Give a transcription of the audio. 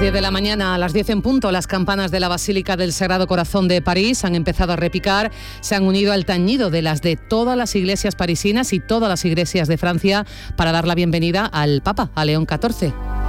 10 de la mañana, a las 10 en punto, las campanas de la Basílica del Sagrado Corazón de París han empezado a repicar, se han unido al tañido de las de todas las iglesias parisinas y todas las iglesias de Francia para dar la bienvenida al Papa, a León XIV.